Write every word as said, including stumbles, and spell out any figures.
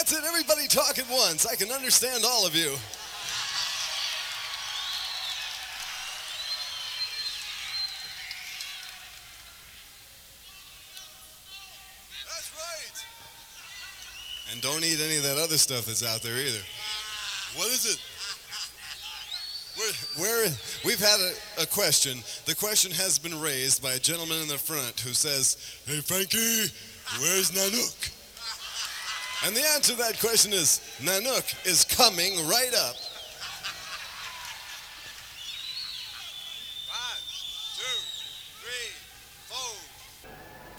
That's it. Everybody talk at once. I can understand all of you. That's right. And don't eat any of that other stuff that's out there either. What is it? We're, we're, we've had a, a question. The question has been raised by a gentleman in the front who says, "Hey, Frankie, where's Nanook?" And the answer to that question is, Nanook is coming right up.